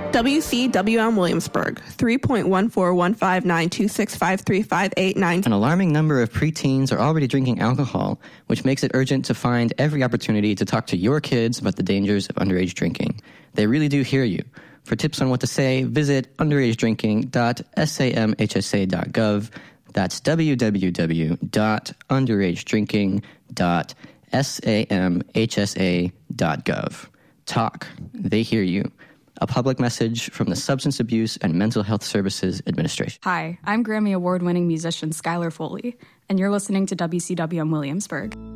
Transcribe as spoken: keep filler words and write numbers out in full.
W C W M Williamsburg, three point one four one five nine two six five three five eight nine. An alarming number of preteens are already drinking alcohol, which makes it urgent to find every opportunity to talk to your kids about the dangers of underage drinking. They really do hear you. For tips on what to say, visit underage drinking dot samhsa dot gov. That's w w w dot underage drinking dot samhsa dot gov. Talk. They hear you. A public message from the Substance Abuse and Mental Health Services Administration. Hi, I'm Grammy Award-winning musician Skylar Foley, and you're listening to W C W M Williamsburg.